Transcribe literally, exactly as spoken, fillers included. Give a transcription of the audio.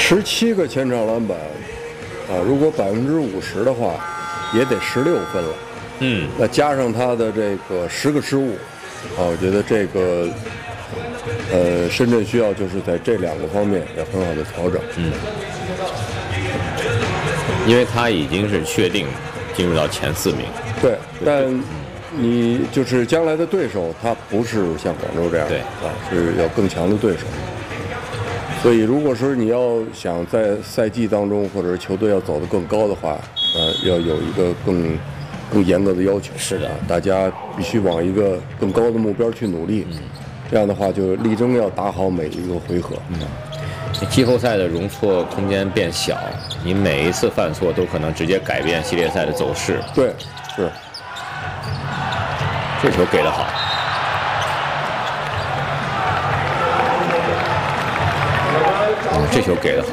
十七个前场篮板，啊，如果百分之五十的话，也得十六分了。 嗯， 那加上他的这个十个失误，啊，我觉得这个，呃，深圳需要就是在这两个方面有很好的调整。 嗯，因为他已经是确定进入到前四名。 对，但你就是将来的对手，他不是像广州这样， 对啊，是要更强的对手。所以，如果说你要想在赛季当中，或者是球队要走得更高的话，呃，要有一个更更严格的要求。 是的， 大家必须往一个更高的目标去努力。嗯，这样的话，就力争要打好每一个回合。 嗯，季后赛的容错空间变小，你每一次犯错都可能直接改变系列赛的走势。 对，是。 这球给得好。嗯，这球给得好。